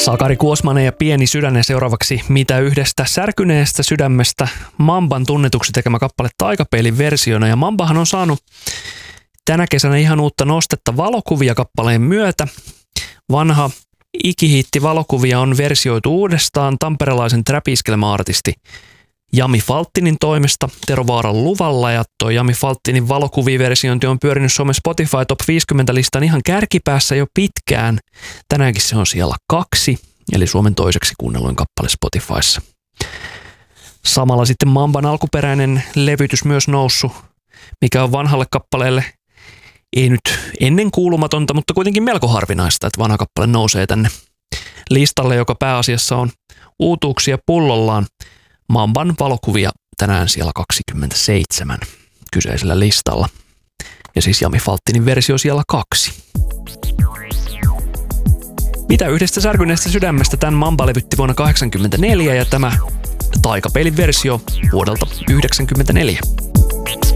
Sakari Kuosmanen ja Pieni sydän ja seuraavaksi Mitä yhdestä särkyneestä sydämestä Mamban tunnetuksi tekemä kappale Taikapeilin versiona. Ja Mambahan on saanut tänä kesänä ihan uutta nostetta valokuvia kappaleen myötä. Vanha ikihiitti valokuvia on versioitu uudestaan tamperelaisen trap-iskelma-artisti Jami Falttinin toimesta Tero Vaaran luvalla, ja toi Jami Falttinin valokuviversiointi on pyörinyt Suomen Spotify Top 50-listan ihan kärkipäässä jo pitkään. Tänäänkin se on siellä 2, eli Suomen toiseksi kuunnelluin kappale Spotifyssa. Samalla sitten Mamban alkuperäinen levytys myös noussut, mikä on vanhalle kappaleelle ei nyt ennen kuulumatonta, mutta kuitenkin melko harvinaista, että vanha kappale nousee tänne listalle, joka pääasiassa on uutuuksia pullollaan. Mamban valokuvia tänään siellä 27 kyseisellä listalla. Ja siis Jami Falttinin versio siellä 2. Mitä yhdestä särkyneestä sydämestä tämän Mamba levytti vuonna 1984 ja tämä Taikapeilin versio vuodelta 1994.